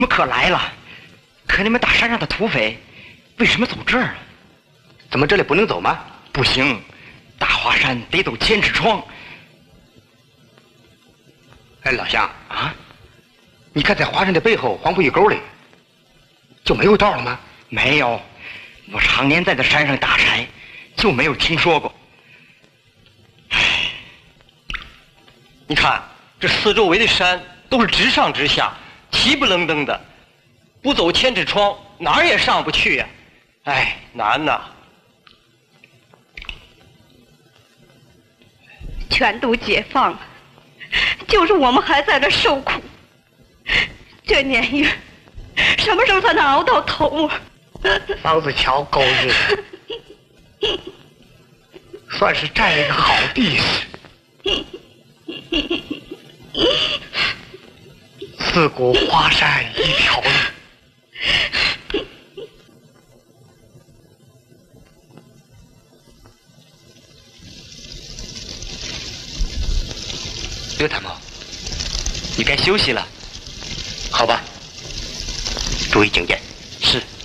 们可来了，可你们大山上的土匪为什么走这儿？ 怎么这里不能走吗？ 不行，大华山得走千尺窗。 哎，老乡啊， 你看在华山的背后黄埔峪沟里，就没有道了吗？ 没有，我常年在这山上打柴，就没有听说过。 你看这四周围的山都是直上直下，齐不愣登的，不走千尺窗哪儿也上不去呀、哎，难呐！ 全都解放了，就是我们还在这受苦。这年月，什么时候才能熬到头啊？ 梆子桥狗日的，算是占了一个好地势。自古华山一条路。 刘参谋，你该休息了。 好吧，注意警戒。 是。